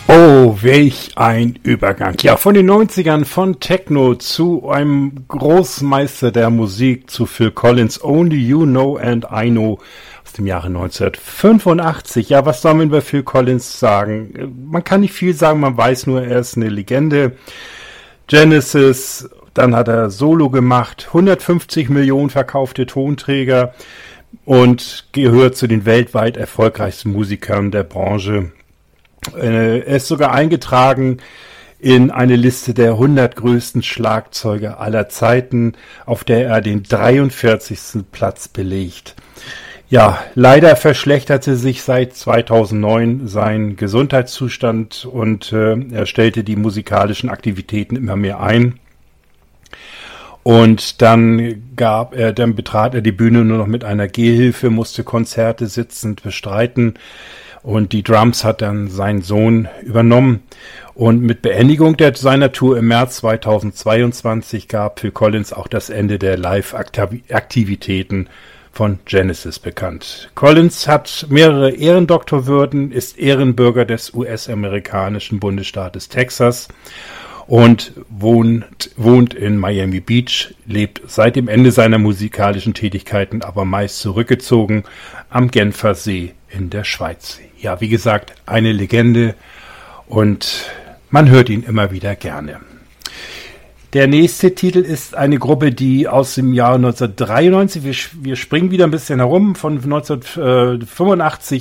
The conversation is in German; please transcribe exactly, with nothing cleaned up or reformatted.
Oh, welch ein Übergang. Ja, von den neunzigern, von Techno zu einem Großmeister der Musik, zu Phil Collins, Only You Know and I Know aus dem Jahre neunzehnhundertfünfundachtzig. Ja, was soll man über Phil Collins sagen? Man kann nicht viel sagen, man weiß nur, er ist eine Legende. Genesis, dann hat er Solo gemacht, hundertfünfzig Millionen verkaufte Tonträger und gehört zu den weltweit erfolgreichsten Musikern der Branche. Er ist sogar eingetragen in eine Liste der hundert größten Schlagzeuger aller Zeiten, auf der er den dreiundvierzigsten Platz belegt. Ja, leider verschlechterte sich seit zweitausendneun sein Gesundheitszustand und äh, er stellte die musikalischen Aktivitäten immer mehr ein. Und dann gab er, dann betrat er die Bühne nur noch mit einer Gehhilfe, musste Konzerte sitzend bestreiten. Und die Drums hat dann sein Sohn übernommen. Und mit Beendigung der, seiner Tour im März zweitausendzweiundzwanzig gab Phil Collins auch das Ende der Live-Aktivitäten von Genesis bekannt. Collins hat mehrere Ehrendoktorwürden, ist Ehrenbürger des U S-amerikanischen Bundesstaates Texas und wohnt, wohnt in Miami Beach, lebt seit dem Ende seiner musikalischen Tätigkeiten aber meist zurückgezogen am Genfersee in der Schweiz. Ja, wie gesagt, eine Legende und man hört ihn immer wieder gerne. Der nächste Titel ist eine Gruppe, die aus dem Jahr neunzehnhundertdreiundneunzig, wir, wir springen wieder ein bisschen herum, von neunzehnhundertfünfundachtzig